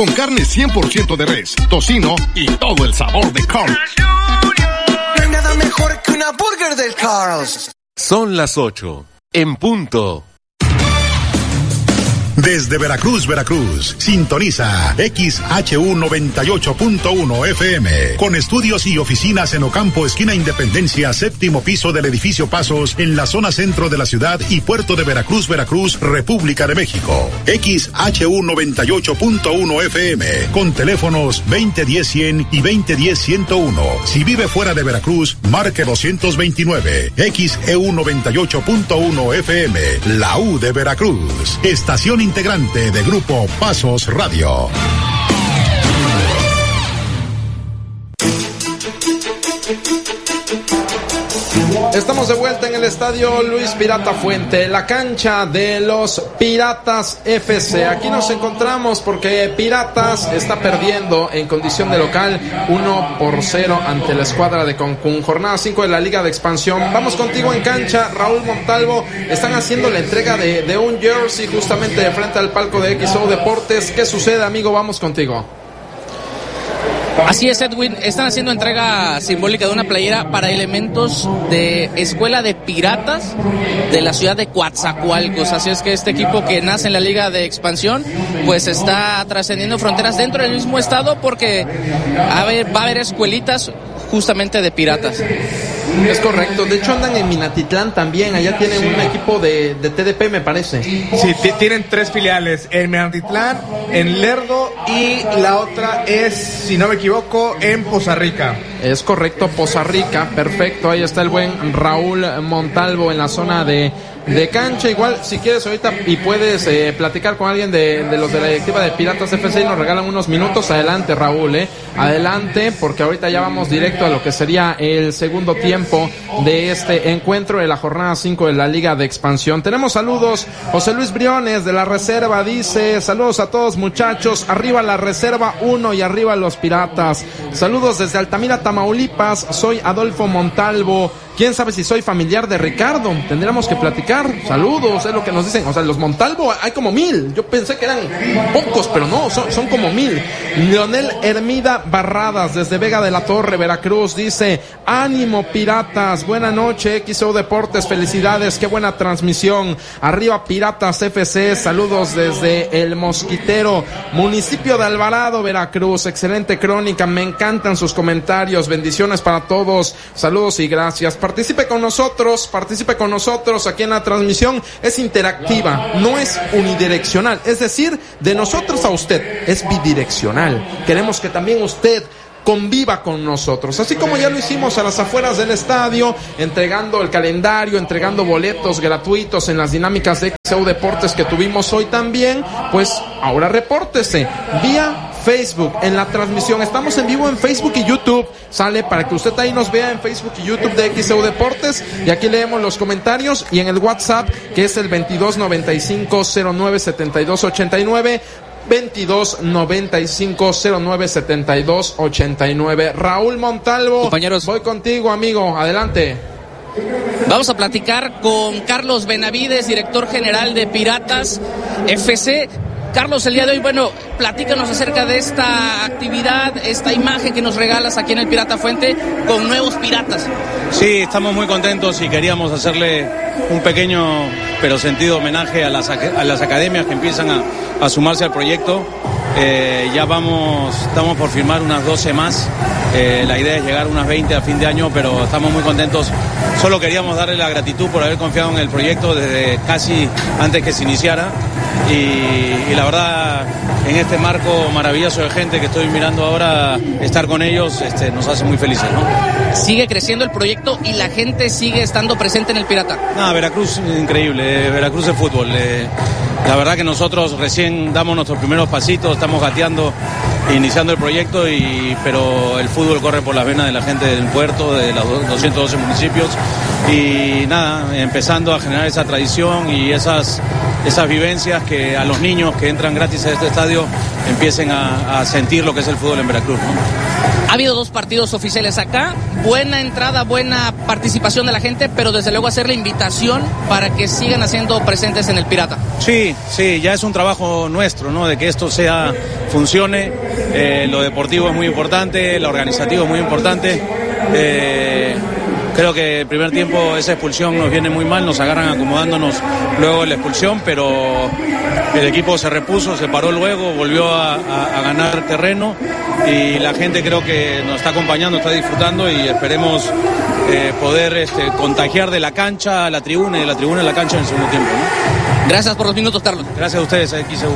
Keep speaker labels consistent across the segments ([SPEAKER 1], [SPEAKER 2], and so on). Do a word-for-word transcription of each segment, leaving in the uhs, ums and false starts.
[SPEAKER 1] con carne cien por ciento de res, tocino y todo el sabor de Carl's.
[SPEAKER 2] No hay nada mejor que una burger del Carl's.
[SPEAKER 3] Son las ocho, en punto.
[SPEAKER 4] Desde Veracruz, Veracruz, sintoniza X H U noventa y ocho punto uno F M, con estudios y oficinas en Ocampo, esquina Independencia, séptimo piso del edificio Pasos, en la zona centro de la ciudad y puerto de Veracruz, Veracruz, República de México. X H U noventa y ocho punto uno F M, con teléfonos veinte diez cien y veinte diez ciento uno. Si vive fuera de Veracruz, marque doscientos veintinueve. X E U noventa y ocho punto uno F M, la U de Veracruz. Estación integrante de Grupo Pasos Radio.
[SPEAKER 5] Estamos de vuelta en el estadio Luis Pirata Fuente, la cancha de los Piratas F C. Aquí nos encontramos porque Piratas está perdiendo en condición de local uno por cero ante la escuadra de Cancún. Jornada cinco de la Liga de Expansión. Vamos contigo en cancha, Raúl Montalvo. Están haciendo la entrega de, de un jersey justamente de frente al palco de X O Deportes. ¿Qué sucede, amigo? Vamos contigo.
[SPEAKER 6] Así es, Edwin, están haciendo entrega simbólica de una playera para elementos de Escuela de Piratas de la ciudad de Coatzacoalcos. Así es que este equipo que nace en la Liga de Expansión pues está trascendiendo fronteras dentro del mismo estado, porque a ver, va a haber escuelitas justamente de piratas.
[SPEAKER 5] Es correcto, de hecho andan en Minatitlán también, allá tienen un equipo de, de T D P, me parece.
[SPEAKER 7] Sí, t- tienen tres filiales, en Minatitlán, en Lerdo, y la otra es, si no me equivoco, en Poza Rica.
[SPEAKER 5] Es correcto, Poza Rica, perfecto, ahí está el buen Raúl Montalvo en la zona de, de cancha. Igual, si quieres ahorita y puedes eh, platicar con alguien de, de los de la directiva de Piratas F C y nos regalan unos minutos, adelante Raúl, eh. adelante, porque ahorita ya vamos directo a lo que sería el segundo tiempo de este encuentro de la jornada cinco de la Liga de Expansión. Tenemos saludos, José Luis Briones de la Reserva dice, saludos a todos muchachos, arriba la Reserva uno y arriba los Piratas. Saludos desde Altamira, Tamaulipas, soy Adolfo Montalvo. ¿Quién sabe si soy familiar de Ricardo? Tendríamos que platicar. Saludos, es lo que nos dicen. O sea, los Montalvo hay como mil. Yo pensé que eran pocos, pero no, son, son como mil. Leonel Hermida Barradas, desde Vega de la Torre, Veracruz, dice, ánimo Piratas, buena noche, X O Deportes, felicidades, qué buena transmisión. Arriba Piratas F C, saludos desde El Mosquitero, municipio de Alvarado, Veracruz, excelente crónica, me encantan sus comentarios, bendiciones para todos, saludos y gracias. Participe con nosotros, participe con nosotros aquí en la transmisión. Es interactiva, no es unidireccional, es decir, de nosotros a usted, es bidireccional. Queremos que también usted conviva con nosotros, así como ya lo hicimos a las afueras del estadio, entregando el calendario, entregando boletos gratuitos en las dinámicas de X O Deportes que tuvimos hoy también. Pues ahora repórtese vía Facebook en la transmisión. Estamos en vivo en Facebook y YouTube, sale para que usted ahí nos vea en Facebook y YouTube de X O Deportes, y aquí leemos los comentarios, y en el WhatsApp que es el veintidós noventa y cinco cero nueve setenta y dos ochenta y nueve, veintidós noventa y cinco cero nueve setenta y dos ochenta y nueve. Raúl Montalvo, compañeros, voy contigo, amigo, adelante.
[SPEAKER 6] Vamos a platicar con Carlos Benavides, director general de Piratas F C. Carlos, el día de hoy, bueno, platícanos acerca de esta actividad, esta imagen que nos regalas aquí en el Pirata Fuente con nuevos piratas.
[SPEAKER 8] Sí, estamos muy contentos y queríamos hacerle un pequeño pero sentido homenaje a las, a las academias que empiezan a, a sumarse al proyecto. Eh, ya vamos, estamos por firmar unas doce más. Eh, la idea es llegar a unas veinte a fin de año, pero estamos muy contentos. Solo queríamos darle la gratitud por haber confiado en el proyecto desde casi antes que se iniciara. Y, y la verdad, en este marco maravilloso de gente que estoy mirando ahora, estar con ellos este, nos hace muy felices, ¿no?
[SPEAKER 6] Sigue creciendo el proyecto y la gente sigue estando presente en el Pirata.
[SPEAKER 8] No, Veracruz, increíble, eh, Veracruz de fútbol. Eh, la verdad que nosotros recién damos nuestros primeros pasitos, estamos gateando, iniciando el proyecto, y pero el fútbol corre por las venas de la gente del puerto, de los doscientos doce municipios, y nada, empezando a generar esa tradición y esas, esas vivencias que a los niños que entran gratis a este estadio empiecen a, a sentir lo que es el fútbol en Veracruz, ¿no?
[SPEAKER 6] Ha habido dos partidos oficiales acá, buena entrada, buena participación de la gente, pero desde luego hacer la invitación para que sigan haciendo presentes en el Pirata.
[SPEAKER 8] Sí, sí, ya es un trabajo nuestro, ¿no? De que esto sea, funcione, eh, lo deportivo es muy importante, lo organizativo es muy importante. Eh, creo que el primer tiempo esa expulsión nos viene muy mal, nos agarran acomodándonos luego la expulsión, pero el equipo se repuso, se paró luego, volvió a, a, a ganar terreno y la gente creo que nos está acompañando, está disfrutando y esperemos eh, poder este, contagiar de la cancha a la tribuna y de la tribuna a la cancha en el segundo tiempo, ¿no?
[SPEAKER 6] Gracias por los minutos, Carlos.
[SPEAKER 8] Gracias a ustedes, a X E U.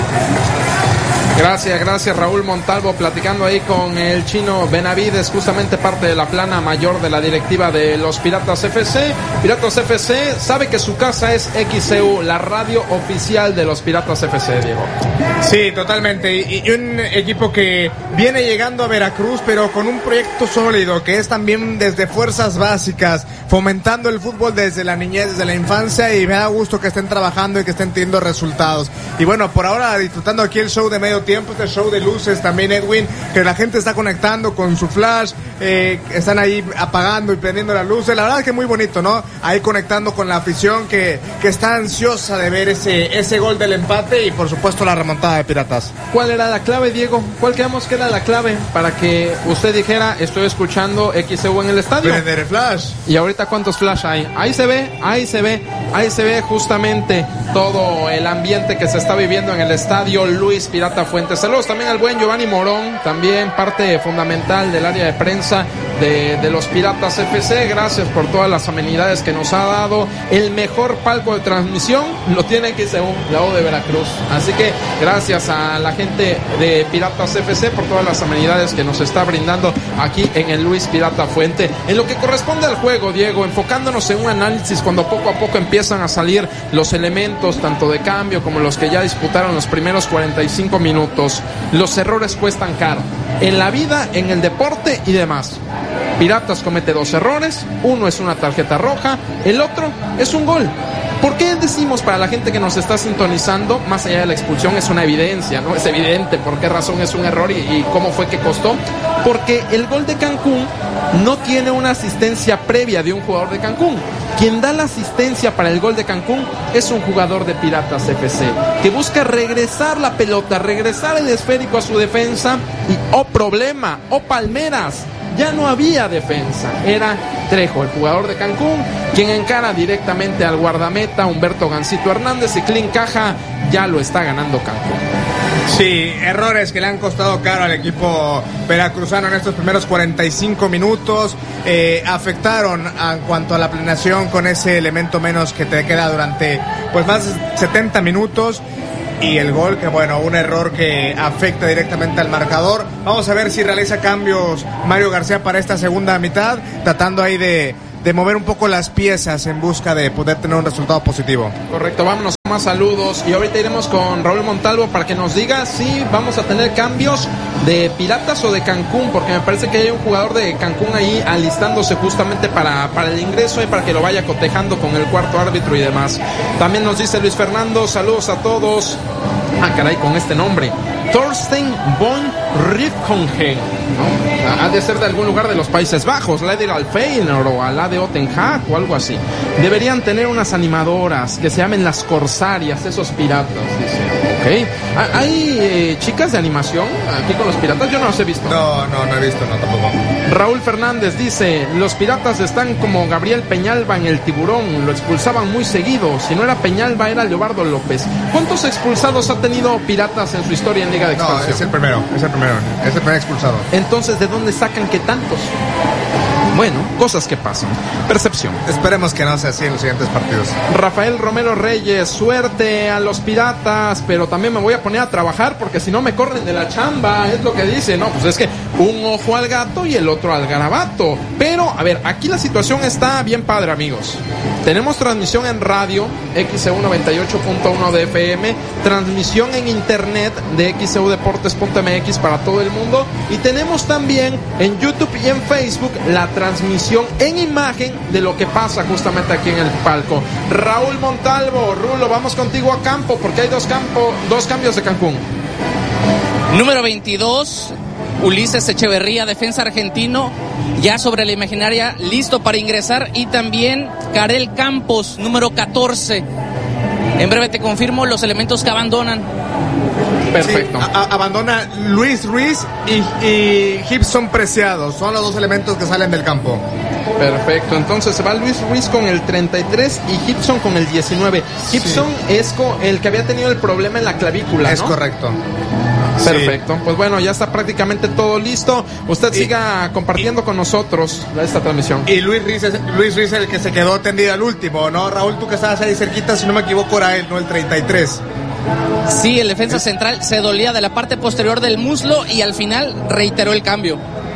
[SPEAKER 5] Gracias, gracias Raúl Montalvo, platicando ahí con el chino Benavides, justamente parte de la plana mayor de la directiva de los Piratas F C. Piratas F C sabe que su casa es X E U, la radio oficial de los Piratas F C, Diego.
[SPEAKER 7] Sí, totalmente, y, y un equipo que viene llegando a Veracruz, pero con un proyecto sólido, que es también desde fuerzas básicas, fomentando el fútbol desde la niñez, desde la infancia, y me da gusto que estén trabajando y que estén teniendo resultados. Y bueno, por ahora disfrutando aquí el show de medio tiempo, este show de luces también, Edwin, que la gente está conectando con su flash, eh, están ahí apagando y prendiendo las luces, la verdad es que muy bonito, ¿no? Ahí conectando con la afición que, que está ansiosa de ver ese, ese gol del empate y por supuesto la remontada de Piratas.
[SPEAKER 5] ¿Cuál era la clave, Diego? ¿Cuál creemos que era la clave para que usted dijera, estoy escuchando X E U en el estadio?
[SPEAKER 7] Prender el flash.
[SPEAKER 5] Y ahorita cuántos flash hay. Ahí se ve, ahí se ve, ahí se ve justamente todo el ambiente que se está viviendo en el estadio Luis Pirata Fuentes. Saludos también al buen Giovanni Morón, también parte fundamental del área de prensa de, de los Piratas F C. Gracias por todas las amenidades que nos ha dado. El mejor palco de transmisión lo tiene X E U, la O de Veracruz. Así que gracias a la gente de Piratas F C por todas las amenidades que nos está brindando aquí en el Luis Pirata Fuente. En lo que corresponde al juego, Diego, enfocándonos en un análisis cuando poco a poco empiezan a salir los elementos tanto de cambio como los que ya disputaron los primeros cuarenta y cinco minutos. Los errores cuestan caro en la vida, en el deporte y demás. Piratas comete dos errores, uno es una tarjeta roja, el otro es un gol. ¿Por qué decimos para la gente que nos está sintonizando, más allá de la expulsión, es una evidencia, ¿no? Es evidente por qué razón es un error y, y cómo fue que costó. Porque el gol de Cancún no tiene una asistencia previa de un jugador de Cancún. Quien da la asistencia para el gol de Cancún es un jugador de Piratas F C, que busca regresar la pelota, regresar el esférico a su defensa y, oh problema, oh Palmeras, ya no había defensa, era Trejo, el jugador de Cancún, quien encara directamente al guardameta Humberto Gancito Hernández y Clean Caja ya lo está ganando Cancún.
[SPEAKER 7] Sí, errores que le han costado caro al equipo veracruzano en estos primeros cuarenta y cinco minutos, eh, afectaron en cuanto a la planeación con ese elemento menos que te queda durante pues más de setenta minutos. Y el gol, que bueno, un error que afecta directamente al marcador. Vamos a ver si realiza cambios Mario García para esta segunda mitad, tratando ahí de, de mover un poco las piezas en busca de poder tener un resultado positivo.
[SPEAKER 5] Correcto, vámonos con más saludos y ahorita iremos con Raúl Montalvo para que nos diga si vamos a tener cambios de Piratas o de Cancún, porque me parece que hay un jugador de Cancún ahí alistándose justamente para, para el ingreso y para que lo vaya cotejando con el cuarto árbitro y demás. También nos dice Luis Fernando, saludos a todos. Ah, caray, con este nombre, Thorsten von Richthofen, ¿no? Ha de ser de algún lugar de los Países Bajos, la de ir al Feyenoord o a la de Ottenhag o algo así. Deberían tener unas animadoras que se llamen las Corsarias, esos piratas, dice. Ok, ¿hay eh, chicas de animación aquí con los Piratas? Yo no los he visto.
[SPEAKER 7] No, no, no he visto, no, tampoco.
[SPEAKER 5] Raúl Fernández dice, los Piratas están como Gabriel Peñalba en el Tiburón, lo expulsaban muy seguido, si no era Peñalba era Leobardo López. ¿Cuántos expulsados ha tenido Piratas en su historia en Liga de Expansión?
[SPEAKER 7] No, es el primero, es el primero, es el primer expulsado.
[SPEAKER 5] Entonces, ¿de dónde sacan que tantos? Bueno, cosas que pasan. Percepción.
[SPEAKER 7] Esperemos que no sea así en los siguientes partidos.
[SPEAKER 5] Rafael Romero Reyes, suerte a los Piratas, pero también me voy a poner a trabajar porque si no me corren de la chamba, es lo que dice. No, pues es que un ojo al gato y el otro al garabato. Pero, a ver, aquí la situación está bien padre, amigos. Tenemos transmisión en radio, X E U noventa y ocho punto uno de F M, transmisión en internet de X E U Deportes punto M X para todo el mundo, y tenemos también en YouTube y en Facebook la transmisión en imagen de lo que pasa justamente aquí en el palco. Raúl Montalvo, Rulo, vamos contigo a campo porque hay dos, campo, dos cambios de Cancún.
[SPEAKER 6] Número veintidós, Ulises Echeverría, defensa argentino, ya sobre la imaginaria, listo para ingresar. Y también Karel Campos, número catorce. En breve te confirmo los elementos que abandonan.
[SPEAKER 7] Perfecto. Sí, a- abandona Luis Ruiz y, y Gibson Preciado. Son los dos elementos que salen del campo.
[SPEAKER 5] Perfecto. Entonces se va Luis Ruiz con el treinta y tres y Gibson con el diecinueve. Gibson sí. es co- el que había tenido el problema en la clavícula,
[SPEAKER 7] Es
[SPEAKER 5] ¿no?
[SPEAKER 7] correcto.
[SPEAKER 5] Perfecto. Sí. Pues bueno, ya está prácticamente todo listo. Usted y, siga compartiendo y, con nosotros esta transmisión.
[SPEAKER 7] Y Luis Ruiz es Luis Ruiz el que se quedó tendido al último, ¿no? Raúl, tú que estabas ahí cerquita, si no me equivoco, era él, ¿no? El treinta y tres.
[SPEAKER 6] Sí, el defensa central se dolía de la parte posterior del muslo y al final reiteró el cambio.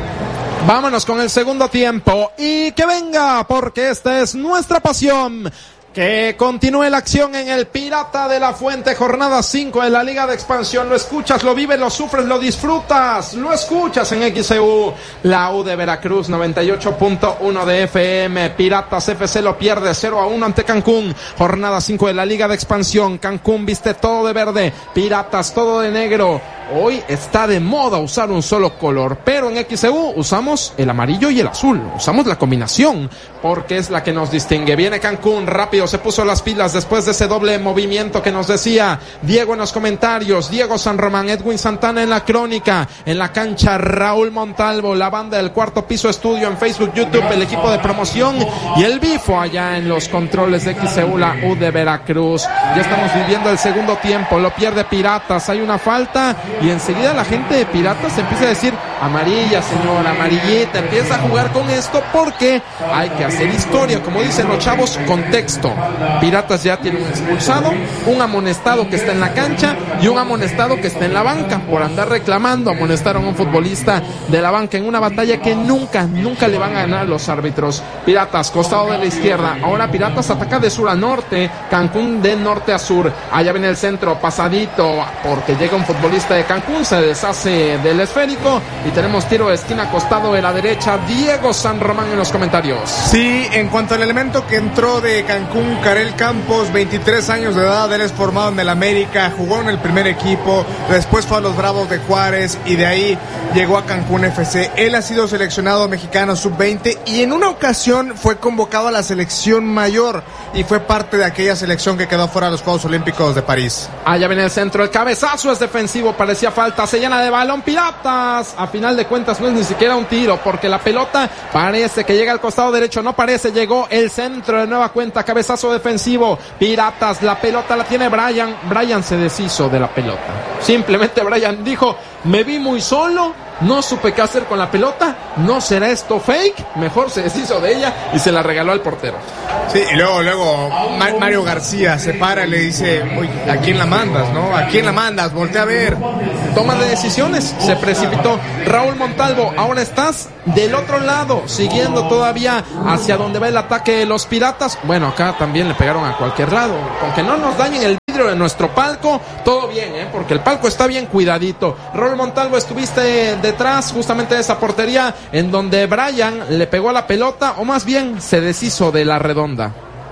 [SPEAKER 5] Vámonos con el segundo tiempo y que venga, porque esta es nuestra pasión. Que continúe la acción en el Pirata de la Fuente, jornada cinco de la Liga de Expansión. Lo escuchas, lo vives, lo sufres, lo disfrutas. Lo escuchas en X C U. La U de Veracruz, noventa y ocho punto uno de F M. Piratas F C lo pierde cero a uno ante Cancún. Jornada cinco de la Liga de Expansión. Cancún viste todo de verde. Piratas todo de negro. Hoy está de moda usar un solo color, pero en X C U usamos el amarillo y el azul. Usamos la combinación porque es la que nos distingue. Viene Cancún, rápido se puso las pilas después de ese doble movimiento que nos decía Diego en los comentarios, Diego San Román, Edwin Santana en la crónica, en la cancha Raúl Montalvo, la banda del Cuarto Piso Estudio en Facebook, YouTube, el equipo de promoción y el Bifo allá en los controles de X C U, la U de Veracruz. Ya estamos viviendo el segundo tiempo, lo pierde Piratas, hay una falta y enseguida la gente de Piratas empieza a decir amarilla, señor, amarillita, empieza a jugar con esto porque hay que hacer historia, como dicen los chavos, contexto. Piratas ya tiene un expulsado, un amonestado que está en la cancha y un amonestado que está en la banca por andar reclamando. Amonestaron a un futbolista de la banca en una batalla que nunca, nunca le van a ganar los árbitros. Piratas, costado de la izquierda, ahora Piratas ataca de sur a norte, Cancún de norte a sur. Allá viene el centro, pasadito, porque llega un futbolista de Cancún, se deshace del esférico y tenemos tiro de esquina costado de la derecha. Diego San Román en los comentarios.
[SPEAKER 7] Sí, en cuanto al elemento que entró de Cancún, Karel Campos, veintitrés años de edad, él es formado en el América, jugó en el primer equipo, después fue a los Bravos de Juárez y de ahí llegó a Cancún F C. Él ha sido seleccionado mexicano sub veinte y en una ocasión fue convocado a la selección mayor y fue parte de aquella selección que quedó fuera de los Juegos Olímpicos de París.
[SPEAKER 5] Allá viene el centro, el cabezazo es defensivo, parecía falta, se llena de balón Piratas. A final de cuentas no es ni siquiera un tiro porque la pelota parece que llega al costado derecho, no parece, llegó el centro de nueva cuenta, cabezazo defensivo, Piratas, la pelota la tiene Brian, Brian se deshizo de la pelota, simplemente Brian dijo, me vi muy solo, no supe qué hacer con la pelota, ¿no será esto fake? Mejor se deshizo de ella y se la regaló al portero.
[SPEAKER 7] Sí, y luego, luego Mario García se para y le dice, oye, ¿a quién la mandas, no? ¿A quién la mandas? Voltea a ver.
[SPEAKER 5] Toma de decisiones, se precipitó. Raúl Montalvo, ahora estás del otro lado, siguiendo todavía hacia donde va el ataque de los Piratas. Bueno, acá también le pegaron a cualquier lado. Con que no nos dañen el vidrio de nuestro palco, todo bien, ¿eh? Porque el palco está bien cuidadito. Raúl Montalvo, estuviste detrás justamente de esa portería en donde Brian le pegó a la pelota, o más bien se deshizo de la redonda.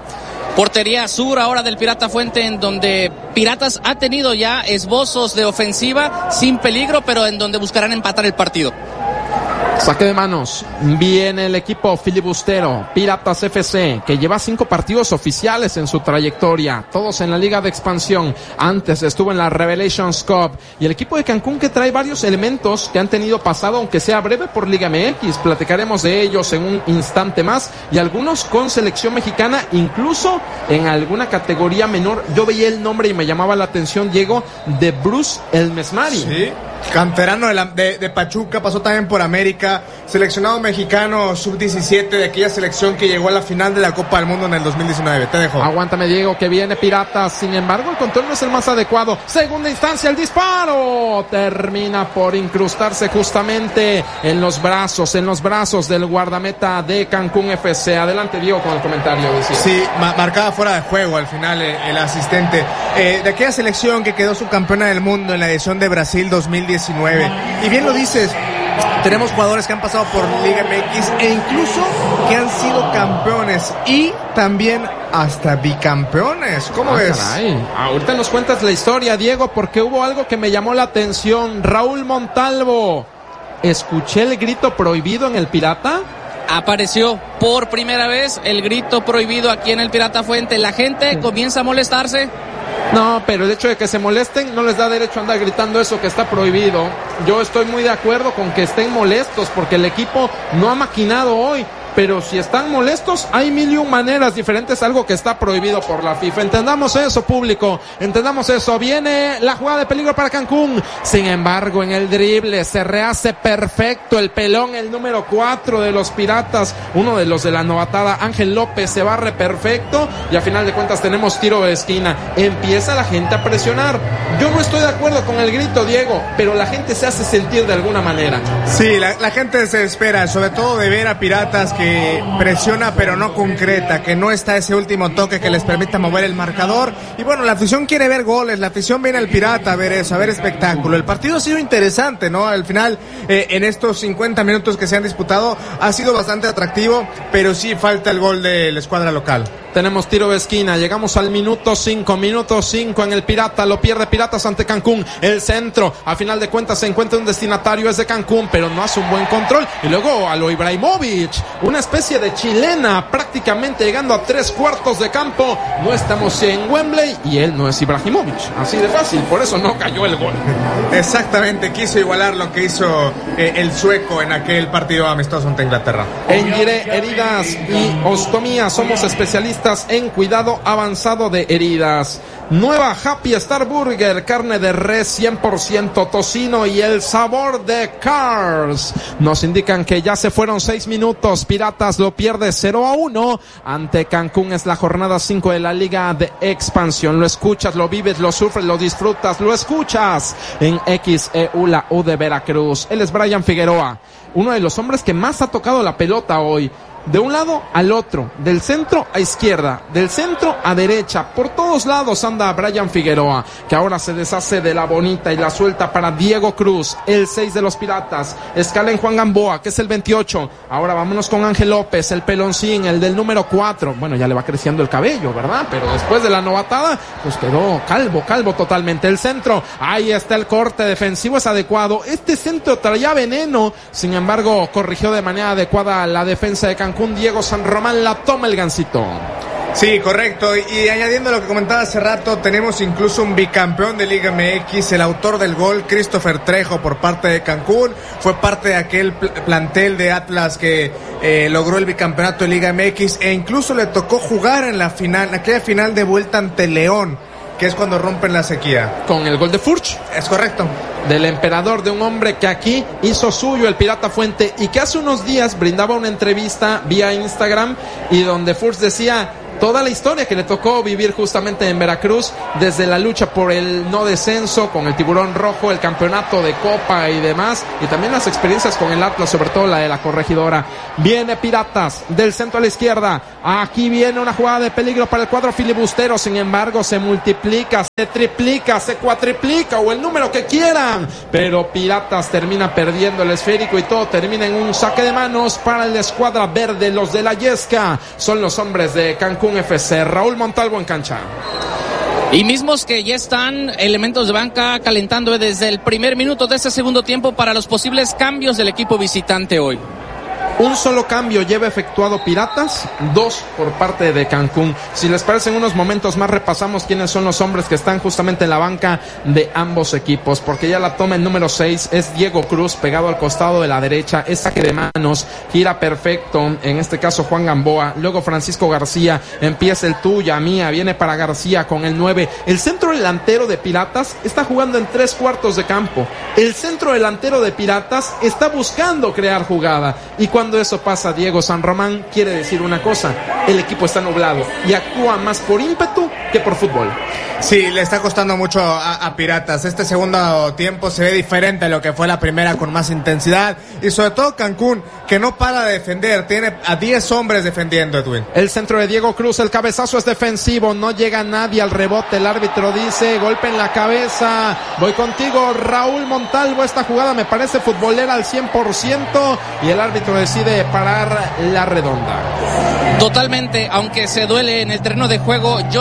[SPEAKER 6] Portería sur ahora del Pirata Fuente, en donde Piratas ha tenido ya esbozos de ofensiva sin peligro, pero en donde buscarán empatar el partido.
[SPEAKER 5] Saque de manos, viene el equipo filibustero, Piratas F C, que lleva cinco partidos oficiales en su trayectoria, todos en la Liga de Expansión, antes estuvo en la Revelations Cup, y el equipo de Cancún que trae varios elementos que han tenido pasado, aunque sea breve, por Liga M X, platicaremos de ellos en un instante más, y algunos con selección mexicana, incluso en alguna categoría menor. Yo veía el nombre y me llamaba la atención, Diego, de Bruce El Mesmari.
[SPEAKER 7] Sí. Canterano de, la, de, de Pachuca, pasó también por América, seleccionado mexicano sub diecisiete de aquella selección que llegó a la final de la Copa del Mundo en el dos mil diecinueve. Te dejo.
[SPEAKER 5] Aguántame, Diego, que viene Piratas. Sin embargo, el control no es el más adecuado. Segunda instancia, el disparo termina por incrustarse justamente en los brazos, en los brazos del guardameta de Cancún F C. Adelante, Diego, con el comentario. Decía.
[SPEAKER 7] Sí, ma- marcada fuera de juego al final el, el asistente eh, de aquella selección que quedó subcampeona del mundo en la edición de Brasil dos mil diecinueve. Y bien lo dices, tenemos jugadores que han pasado por Liga M X e incluso que han sido campeones y también hasta bicampeones. ¿Cómo ah, ves?
[SPEAKER 5] Caray. Ahorita nos cuentas la historia, Diego, porque hubo algo que me llamó la atención. Raúl Montalvo, ¿escuché el grito prohibido en el Pirata?
[SPEAKER 6] Apareció por primera vez el grito prohibido aquí en el Pirata Fuente. La gente sí. comienza a molestarse.
[SPEAKER 5] No, pero el hecho de que se molesten no les da derecho a andar gritando eso que está prohibido. Yo estoy muy de acuerdo con que estén molestos porque el equipo no ha maquinado hoy. Pero si están molestos, hay mil y un maneras diferentes, algo que está prohibido por la FIFA. Entendamos eso, público, entendamos eso. Viene la jugada de peligro para Cancún. Sin embargo, en el drible se rehace perfecto el pelón, el número cuatro de los Piratas, uno de los de la novatada, Ángel López, se barre perfecto y a final de cuentas tenemos tiro de esquina. Empieza la gente a presionar. Yo no estoy de acuerdo con el grito, Diego, pero la gente se hace sentir de alguna manera.
[SPEAKER 7] Sí, la, la gente se espera, sobre todo de ver a Piratas que que presiona pero no concreta, que no está ese último toque que les permita mover el marcador. Y bueno, la afición quiere ver goles, la afición viene al Pirata a ver eso, a ver espectáculo. El partido ha sido interesante, ¿no? Al final, eh, en estos cincuenta minutos que se han disputado, ha sido bastante atractivo, pero sí falta el gol de la escuadra local.
[SPEAKER 5] Tenemos tiro de esquina, llegamos al minuto cinco, minuto cinco en el Pirata, lo pierde Piratas ante Cancún, el centro, a final de cuentas se encuentra un destinatario, es de Cancún, pero no hace un buen control, y luego a lo Ibrahimovic, una especie de chilena, prácticamente llegando a tres cuartos de campo, no estamos en Wembley, y él no es Ibrahimovic, así de fácil, por eso no cayó el gol.
[SPEAKER 7] Exactamente, quiso igualar lo que hizo eh, el sueco en aquel partido amistoso ante Inglaterra.
[SPEAKER 5] En Gire, heridas y ostomía, somos especialistas en cuidado avanzado de heridas. Nueva Happy Star Burger, carne de res cien por ciento, tocino y el sabor de Cars. Nos indican que ya se fueron seis minutos. Piratas lo pierde cero a uno ante Cancún. Es la jornada cinco de la Liga de Expansión. Lo escuchas, lo vives, lo sufres, lo disfrutas, lo escuchas en X E U, la U de Veracruz. Él es Brian Figueroa, uno de los hombres que más ha tocado la pelota hoy. De un lado al otro, del centro a izquierda, del centro a derecha, por todos lados anda Brian Figueroa, que ahora se deshace de la bonita y la suelta para Diego Cruz, el seis de los Piratas. Escala en Juan Gamboa, que es el veintiocho. Ahora vámonos con Ángel López, el peloncín, el del número cuatro. Bueno, ya le va creciendo el cabello, ¿verdad? Pero después de la novatada, pues quedó calvo, calvo totalmente. El centro, ahí está el corte defensivo, es adecuado. Este centro traía veneno, sin embargo, corrigió de manera adecuada la defensa de Cancún. Diego San Román la toma el Gansito.
[SPEAKER 7] Sí, correcto, y añadiendo lo que comentaba hace rato, tenemos incluso un bicampeón de Liga M X, el autor del gol, Christopher Trejo, por parte de Cancún, fue parte de aquel pl- plantel de Atlas que eh, logró el bicampeonato de Liga M X, e incluso le tocó jugar en la final, en aquella final de vuelta ante León, que es cuando rompen la sequía.
[SPEAKER 5] Con el gol de Furch.
[SPEAKER 7] Es correcto.
[SPEAKER 5] Del emperador, de un hombre que aquí hizo suyo el Pirata Fuente y que hace unos días brindaba una entrevista vía Instagram y donde Furch decía toda la historia que le tocó vivir justamente en Veracruz, desde la lucha por el no descenso con el Tiburón Rojo, el campeonato de Copa y demás, y también las experiencias con el Atlas, sobre todo la de la Corregidora. Viene Piratas del centro a la izquierda, aquí viene una jugada de peligro para el cuadro filibustero, sin embargo se multiplica, se triplica, se cuatriplica o el número que quieran, pero Piratas termina perdiendo el esférico y todo termina en un saque de manos para la escuadra verde. Los de la Yesca son los hombres de Cancún F C. Raúl Montalvo en cancha.
[SPEAKER 6] Y mismos que ya están elementos de banca calentando desde el primer minuto de este segundo tiempo para los posibles cambios del equipo visitante hoy.
[SPEAKER 5] Un solo cambio lleva efectuado Piratas, dos por parte de Cancún. Si les parece, en unos momentos más repasamos quiénes son los hombres que están justamente en la banca de ambos equipos, porque ya la toma el número seis, es Diego Cruz, pegado al costado de la derecha, es saque de manos, gira perfecto, en este caso Juan Gamboa, luego Francisco García, empieza el tuya, mía, viene para García con el nueve. El centro delantero de Piratas está jugando en tres cuartos de campo, el centro delantero de Piratas está buscando crear jugada, y cuando Cuando eso pasa, Diego San Román, quiere decir una cosa: el equipo está nublado y actúa más por ímpetu que por fútbol.
[SPEAKER 7] Sí, le está costando mucho a, a Piratas. Este segundo tiempo se ve diferente a lo que fue la primera, con más intensidad. Y sobre todo Cancún, que no para de defender. Tiene a diez hombres defendiendo, Edwin.
[SPEAKER 5] El centro de Diego Cruz, el cabezazo es defensivo. No llega nadie al rebote. El árbitro dice golpe en la cabeza. Voy contigo, Raúl Montalvo. Esta jugada me parece futbolera al cien por ciento. Y el árbitro decide parar la redonda.
[SPEAKER 6] Totalmente, aunque se duele en el terreno de juego, Jonathan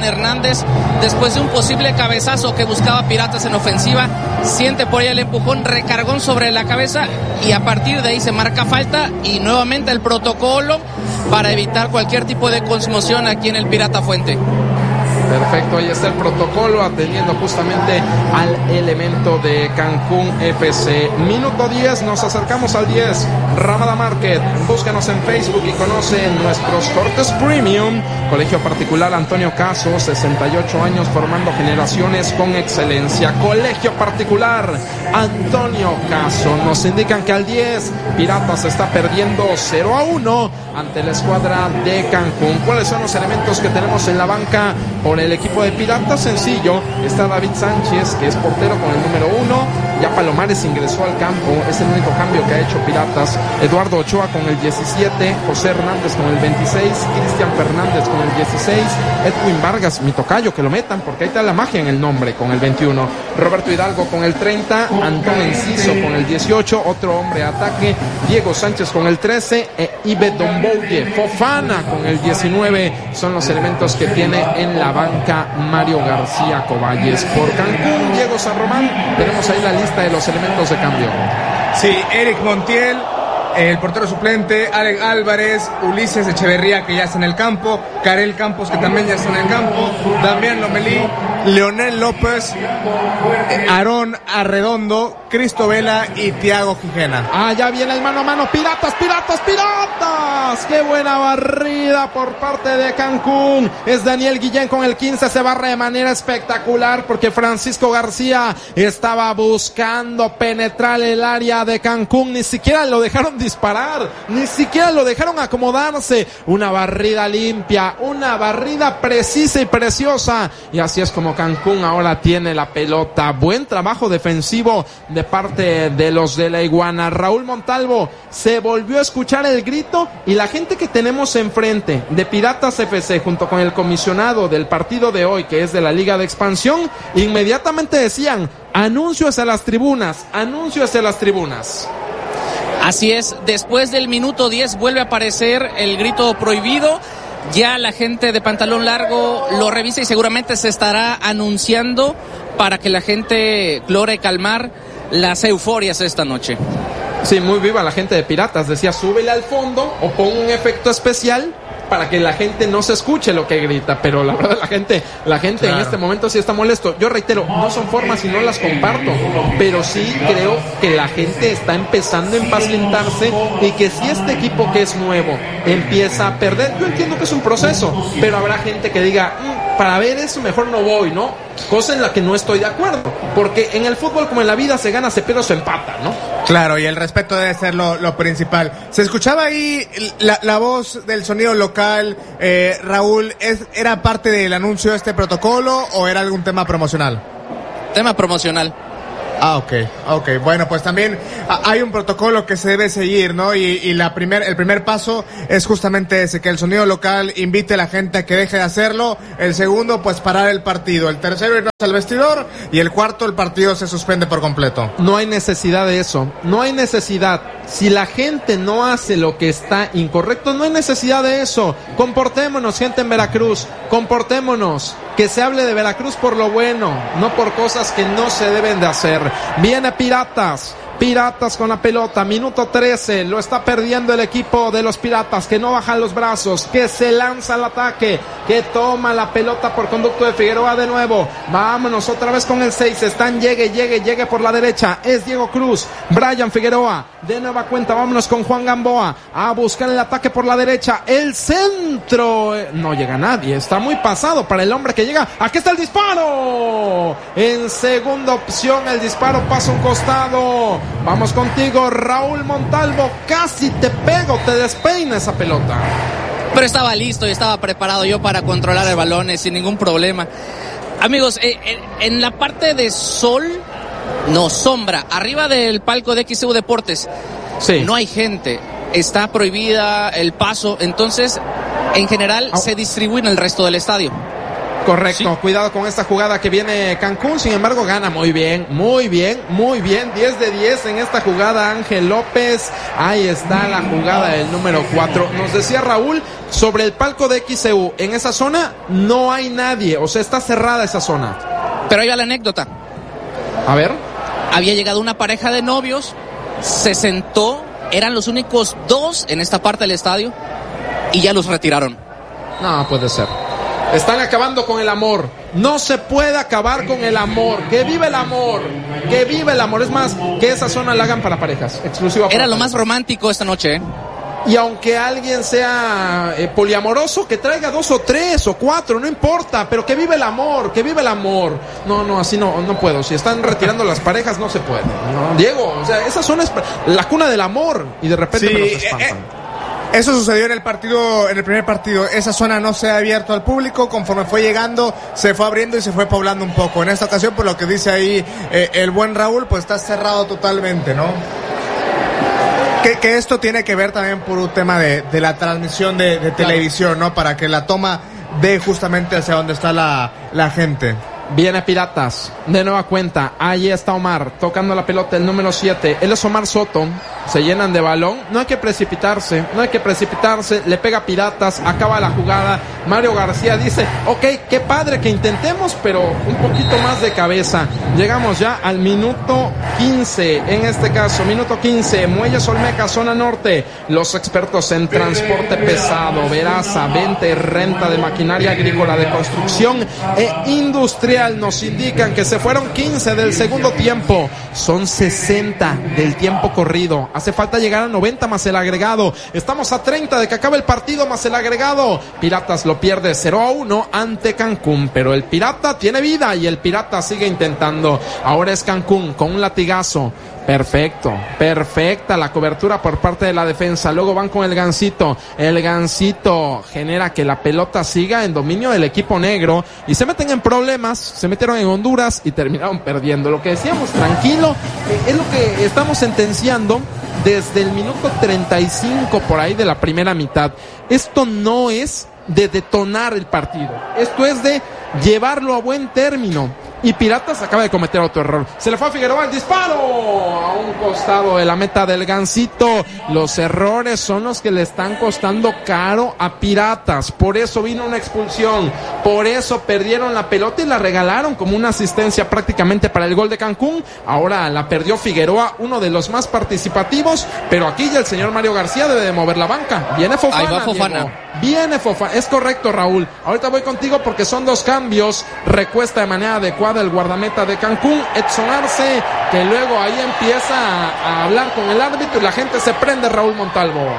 [SPEAKER 6] Hernández, después de un posible cabezazo que buscaba Piratas en ofensiva, siente por ahí el empujón, recargón sobre la cabeza y a partir de ahí se marca falta y nuevamente el protocolo para evitar cualquier tipo de conmoción aquí en el Pirata Fuente.
[SPEAKER 5] Perfecto, ahí está el protocolo atendiendo justamente al elemento de Cancún F C. Minuto diez, nos acercamos al diez. Ramada Market, búscanos en Facebook y conoce nuestros cortes premium. Colegio particular Antonio Caso, sesenta y ocho años formando generaciones con excelencia. Colegio particular Antonio Caso. Nos indican que al diez, Piratas está perdiendo cero a uno ante la escuadra de Cancún. ¿Cuáles son los elementos que tenemos en la banca por el equipo de Piratas? Sencillo, está David Sánchez, que es portero con el número uno. Ya Palomares ingresó al campo, es el único cambio que ha hecho Piratas. Eduardo Ochoa con el diecisiete, José Hernández con el veintiséis, Cristian Fernández con el dieciséis, Edwin Vargas, mi tocayo, que lo metan porque ahí está la magia en el nombre, con el veintiuno, Roberto Hidalgo con el treinta, Antón Enciso con el dieciocho, otro hombre ataque, Diego Sánchez con el trece, e Ibe Dombouye Fofana con el diecinueve, son los elementos que tiene en la banca Mario García Coballes. Por Cancún, Diego San Román, tenemos ahí la lista de los elementos de cambio.
[SPEAKER 7] Sí, Eric Montiel, el portero suplente, Alec Álvarez, Ulises Echeverría, que ya está en el campo, Karel Campos, que también ya está en el campo, Damián Lomelí, Leonel López, Aarón Arredondo, Cristo Vela y Thiago Quijena.
[SPEAKER 5] Ah, ya viene el mano a mano. Piratas, Piratas, Piratas. Qué buena barrida por parte de Cancún. Es Daniel Guillén con el quince. Se barre de manera espectacular porque Francisco García estaba buscando penetrar el área de Cancún. Ni siquiera lo dejaron disparar. Ni siquiera lo dejaron acomodarse. Una barrida limpia. Una barrida precisa y preciosa. Y así es como Cancún ahora tiene la pelota. Buen trabajo defensivo de parte de los de la Iguana. Raúl Montalvo, se volvió a escuchar el grito y la gente que tenemos enfrente de Piratas F C junto con el comisionado del partido de hoy, que es de la Liga de Expansión, inmediatamente decían: anuncio hacia las tribunas, anuncio hacia las tribunas.
[SPEAKER 6] Así es, después del minuto diez vuelve a aparecer el grito prohibido. Ya la gente de pantalón largo lo revisa y seguramente se estará anunciando para que la gente logre calmar las euforias esta noche.
[SPEAKER 5] Sí, muy viva la gente de Piratas. Decía, súbele al fondo o pon un efecto especial para que la gente no se escuche lo que grita, pero la verdad la gente, la gente claro. En este momento sí está molesto. Yo reitero, no son formas y no las comparto, pero sí creo que la gente está empezando a impacientarse y que si este equipo que es nuevo empieza a perder, yo entiendo que es un proceso, pero habrá gente que diga, mmm, para ver eso mejor no voy, ¿no? Cosa en la que no estoy de acuerdo, porque en el fútbol como en la vida se gana, se pierde o se empata, ¿no?
[SPEAKER 7] Claro, y el respeto debe ser lo, lo principal. Se escuchaba ahí la, la voz del sonido local. eh, Raúl, ¿es, ¿era parte del anuncio de este protocolo o era algún tema promocional?
[SPEAKER 6] Tema promocional.
[SPEAKER 7] Ah, ok, ok. Bueno, pues también hay un protocolo que se debe seguir, ¿no? Y, y la primer, el primer paso es justamente ese, que el sonido local invite a la gente a que deje de hacerlo. El segundo, pues parar el partido. El tercero, irnos al vestidor. Y el cuarto, el partido se suspende por completo.
[SPEAKER 5] No hay necesidad de eso. No hay necesidad. Si la gente no hace lo que está incorrecto, no hay necesidad de eso. Comportémonos, gente en Veracruz. Comportémonos. Que se hable de Veracruz por lo bueno, no por cosas que no se deben de hacer. Viene Piratas. Piratas con la pelota, minuto trece, lo está perdiendo el equipo de los Piratas, que no bajan los brazos, que se lanza al ataque, que toma la pelota por conducto de Figueroa de nuevo. Vámonos otra vez con el seis, están llegue, llegue, llegue por la derecha, es Diego Cruz, Brian Figueroa, de nueva cuenta, vámonos con Juan Gamboa, a buscar el ataque por la derecha, el centro, no llega nadie, está muy pasado para el hombre que llega, aquí está el disparo, en segunda opción el disparo pasa a un costado. Vamos contigo, Raúl Montalvo. Casi te pego, te despeina esa pelota.
[SPEAKER 6] Pero estaba listo y estaba preparado yo para controlar el balón sin ningún problema. Amigos, eh, eh, en la parte de sol, no, sombra, arriba del palco de X C U Deportes, sí. No hay gente. Está prohibida el paso. Entonces, en general, oh. se distribuye en el resto del estadio.
[SPEAKER 5] Correcto,
[SPEAKER 6] Sí.
[SPEAKER 5] cuidado con esta jugada que viene Cancún, sin embargo gana muy bien, muy bien, muy bien, diez de diez en esta jugada Ángel López, ahí está la jugada del número cuatro. Nos decía Raúl, sobre el palco de X C U, en esa zona no hay nadie, o sea, está cerrada esa zona.
[SPEAKER 6] Pero ahí va la anécdota.
[SPEAKER 5] A ver.
[SPEAKER 6] Había llegado una pareja de novios, se sentó, eran los únicos dos en esta parte del estadio y ya los retiraron.
[SPEAKER 5] No, puede ser. Están acabando con el amor. No se puede acabar con el amor. Que vive el amor. Que vive el amor. Es más, que esa zona la hagan para parejas. Exclusiva para
[SPEAKER 6] Era lo
[SPEAKER 5] parejas.
[SPEAKER 6] más romántico esta noche, ¿eh?
[SPEAKER 5] Y aunque alguien sea eh, poliamoroso, que traiga dos o tres o cuatro, no importa, pero que vive el amor, que vive el amor. No, no, así no, no puedo. Si están retirando las parejas, no se puede. No, Diego, o sea, esa zona es la cuna del amor y de repente
[SPEAKER 7] Sí,
[SPEAKER 5] me los
[SPEAKER 7] eh,
[SPEAKER 5] espantan.
[SPEAKER 7] eh. Eso sucedió en el partido, en el primer partido. Esa zona no se ha abierto al público. Conforme fue llegando, se fue abriendo y se fue poblando un poco. En esta ocasión, por lo que dice ahí eh, el buen Raúl, pues está cerrado totalmente, ¿no? Que, que esto tiene que ver también por un tema de, de la transmisión de, de televisión, ¿no? Para que la toma dé justamente hacia donde está la, la gente.
[SPEAKER 5] Viene Piratas, de nueva cuenta, ahí está Omar, tocando la pelota, el número siete, él es Omar Soto, se llenan de balón, no hay que precipitarse, no hay que precipitarse, le pega Piratas, acaba la jugada, Mario García dice, ok, qué padre que intentemos, pero un poquito más de cabeza, llegamos ya al minuto quince, en este caso, minuto quince, Muelles Olmeca, zona norte, los expertos en transporte pesado, Veraza, venta y renta de maquinaria agrícola de construcción e industrial, nos indican que se fueron quince del segundo tiempo, son sesenta del tiempo corrido, hace falta llegar a noventa más el agregado, estamos a treinta de que acabe el partido más el agregado, Piratas lo pierde cero a uno ante Cancún, pero el Pirata tiene vida y el Pirata sigue intentando, ahora es Cancún con un latigazo. Perfecto, perfecta la cobertura por parte de la defensa, luego van con el Gansito, el Gansito genera que la pelota siga en dominio del equipo negro y se meten en problemas, se metieron en Honduras y terminaron perdiendo. Lo que decíamos, tranquilo, eh, es lo que estamos sentenciando desde el minuto treinta y cinco por ahí de la primera mitad. Esto no es de detonar el partido, esto es de llevarlo a buen término. Y Piratas acaba de cometer otro error. Se le fue a Figueroa el disparo a un costado de la meta del Gansito. Los errores son los que le están costando caro a Piratas. Por eso vino una expulsión. Por eso perdieron la pelota y la regalaron como una asistencia prácticamente para el gol de Cancún. Ahora la perdió Figueroa, uno de los más participativos. Pero aquí ya el señor Mario García debe de mover la banca. Viene Fofana.
[SPEAKER 6] Ahí va Fofana.
[SPEAKER 5] Diego. Viene Fofana. Es correcto, Raúl. Ahorita voy contigo porque son dos cambios. Recuesta de manera adecuada el guardameta de Cancún, Edson Arce, que luego ahí empieza a, a hablar con el árbitro y la gente se prende, Raúl Montalvo.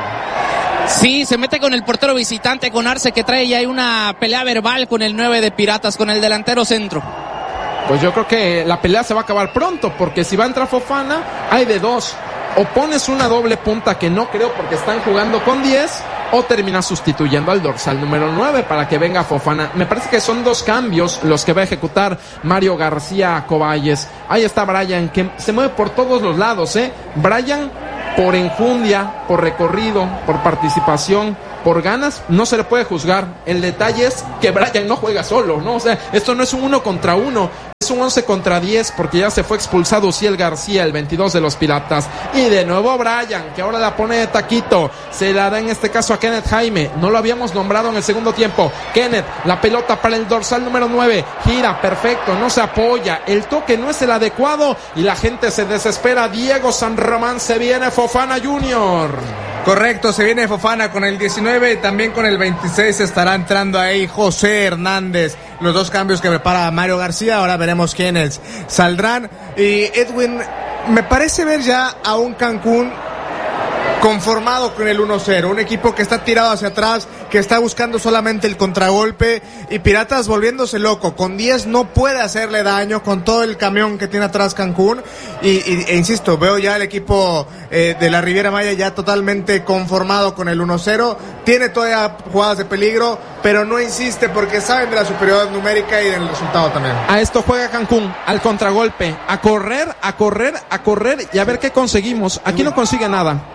[SPEAKER 6] Sí, se mete con el portero visitante, con Arce, que trae ya una pelea verbal con el nueve de Piratas, con el delantero centro.
[SPEAKER 5] Pues yo creo que la pelea se va a acabar pronto, porque si va a entrar Fofana, hay de dos. O pones una doble punta, que no creo porque están jugando con diez, o terminas sustituyendo al dorsal número nueve para que venga Fofana. Me parece que son dos cambios los que va a ejecutar Mario García Coballes. Ahí está Brian, que se mueve por todos los lados, ¿eh? Brian, por enjundia, por recorrido, por participación, por ganas, no se le puede juzgar. El detalle es que Brian no juega solo, ¿no? O sea, esto no es un uno contra uno, es un once contra diez, porque ya se fue expulsado Uciel García, el veintidós de los Piratas. Y de nuevo Brian, que ahora la pone de taquito, se la da en este caso a Kenneth Jaime, no lo habíamos nombrado en el segundo tiempo. Kenneth, la pelota para el dorsal número nueve, gira, perfecto, no se apoya, el toque no es el adecuado y la gente se desespera. Diego San Román, se viene Fofana Junior.
[SPEAKER 7] Correcto, se viene Fofana con el diecinueve y también con el veintiséis estará entrando ahí José Hernández. Los dos cambios que prepara Mario García, ahora veremos quiénes saldrán. Y Edwin, me parece ver ya a un Cancún conformado con el uno cero, un equipo que está tirado hacia atrás, que está buscando solamente el contragolpe, y Piratas volviéndose loco, con diez no puede hacerle daño con todo el camión que tiene atrás Cancún, y, y e insisto, veo ya el equipo eh, de la Riviera Maya ya totalmente conformado con el uno cero, tiene todavía jugadas de peligro, pero no insiste porque saben de la superioridad numérica y del resultado también.
[SPEAKER 5] A esto juega Cancún, al contragolpe, a correr, a correr, a correr y a ver qué conseguimos. Aquí no consigue nada.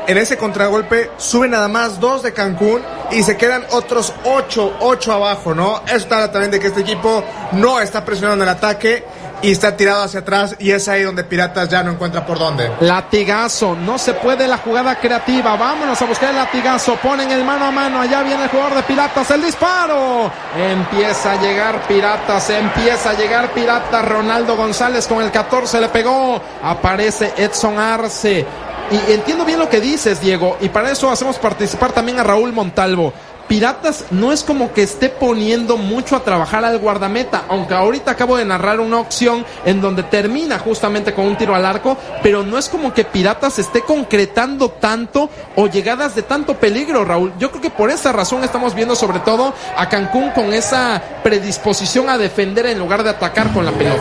[SPEAKER 7] en ese contragolpe suben nada más dos de Cancún y se quedan otros ocho, ocho abajo, ¿no? Eso habla también de que este equipo no está presionando el ataque y está tirado hacia atrás, y es ahí donde Piratas ya no encuentra por dónde.
[SPEAKER 5] Latigazo, no se puede la jugada creativa, vámonos a buscar el latigazo, ponen el mano a mano, allá viene el jugador de Piratas, el disparo, empieza a llegar Piratas, empieza a llegar Piratas, Ronaldo González con el catorce le pegó, aparece Edson Arce, y entiendo bien lo que dices, Diego, y para eso hacemos participar también a Raúl Montalvo. Piratas no es como que esté poniendo mucho a trabajar al guardameta, aunque ahorita acabo de narrar una opción en donde termina justamente con un tiro al arco, pero no es como que Piratas esté concretando tanto o llegadas de tanto peligro, Raúl. Yo creo que por esa razón estamos viendo sobre todo a Cancún con esa predisposición a defender en lugar de atacar con la pelota.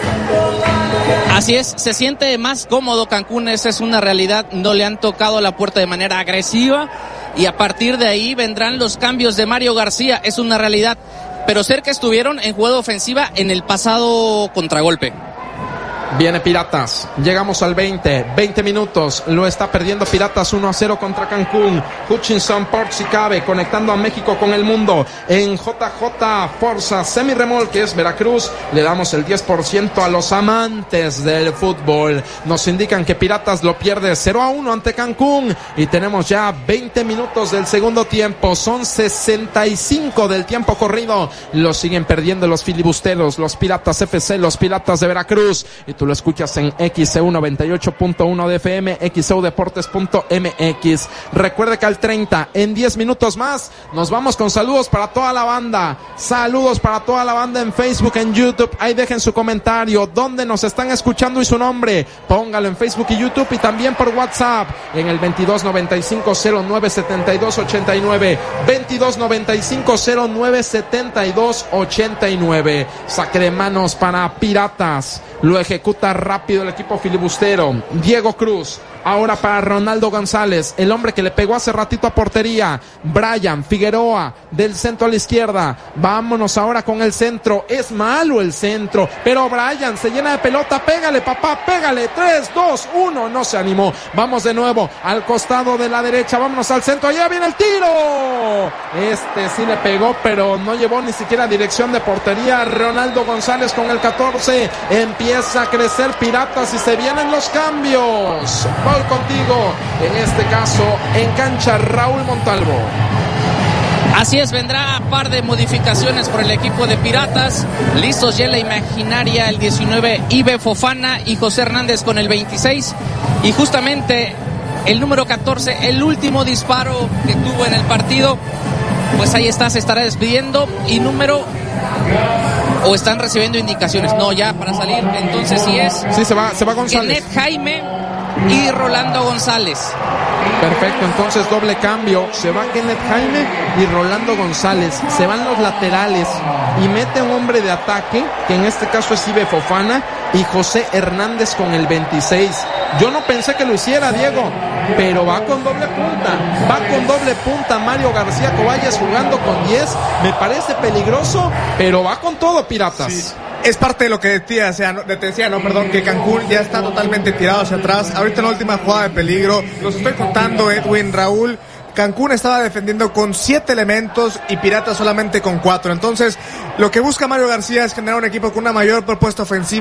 [SPEAKER 6] Así es, se siente más cómodo Cancún, esa es una realidad, no le han tocado la puerta de manera agresiva. Y a partir de ahí vendrán los cambios de Mario García, es una realidad. Pero cerca estuvieron en jugada ofensiva en el pasado contragolpe.
[SPEAKER 5] Viene Piratas, llegamos al veinte, veinte minutos, lo está perdiendo Piratas uno a cero contra Cancún. Hutchinson por si cabe, conectando a México con el mundo en J J Forza Semirremolques Veracruz. Le damos el diez por ciento a los amantes del fútbol. Nos indican que Piratas lo pierde cero a uno ante Cancún y tenemos ya veinte minutos del segundo tiempo, son sesenta y cinco del tiempo corrido. Lo siguen perdiendo los filibusteros, los Piratas F C, los Piratas de Veracruz. Y tú lo escuchas en X C U noventa y ocho punto uno de F M, X C U Deportes punto M X. Recuerde que al treinta, en diez minutos más, nos vamos con saludos para toda la banda. Saludos para toda la banda en Facebook, en YouTube. Ahí dejen su comentario, dónde nos están escuchando y su nombre. Póngalo en Facebook y YouTube y también por WhatsApp en el veintidós noventa y cinco cero nueve setenta y dos ochenta y nueve. veintidós noventa y cinco cero nueve setenta y dos ochenta y nueve. Saque de manos para Piratas. Lo ejecuta rápido el equipo filibustero. Diego Cruz. Ahora para Ronaldo González, el hombre que le pegó hace ratito a portería. Brian Figueroa, del centro a la izquierda. Vámonos ahora con el centro. Es malo el centro, pero Brian se llena de pelota. Pégale, papá, pégale. tres, dos, uno. No se animó. Vamos de nuevo al costado de la derecha. Vámonos al centro. Allá viene el tiro. Este sí le pegó, pero no llevó ni siquiera dirección de portería. Ronaldo González con el catorce. Empieza a crecer Piratas y se vienen los cambios. Voy contigo, en este caso, en cancha Raúl Montalvo.
[SPEAKER 6] Así es, vendrá un par de modificaciones por el equipo de Piratas. Listos ya la imaginaria, el diecinueve, Ibe Fofana y José Hernández con el veintiséis. Y justamente el número catorce, el último disparo que tuvo en el partido, pues ahí está, se estará despidiendo. Y número... o están recibiendo indicaciones. No, ya para salir, entonces sí es.
[SPEAKER 5] Sí, se va, se va González.
[SPEAKER 6] Kenneth Jaime y Rolando González.
[SPEAKER 5] Perfecto, entonces doble cambio. Se va Kenneth Jaime y Rolando González. Se van los laterales y mete un hombre de ataque, que en este caso es Ibe Fofana, y José Hernández con el veintiséis. Yo no pensé que lo hiciera, Diego, pero va con doble punta. Va con doble punta Mario García Coballes jugando con diez. Me parece peligroso, pero va con todo, Piratas.
[SPEAKER 7] Sí. Es parte de lo que decía, o sea, no, te decía, no, perdón, que Cancún ya está totalmente tirado hacia atrás. Ahorita en la última jugada de peligro, los estoy contando, Edwin, Raúl. Cancún estaba defendiendo con siete elementos y Piratas solamente con cuatro. Entonces, lo que busca Mario García es generar un equipo con una mayor propuesta ofensiva.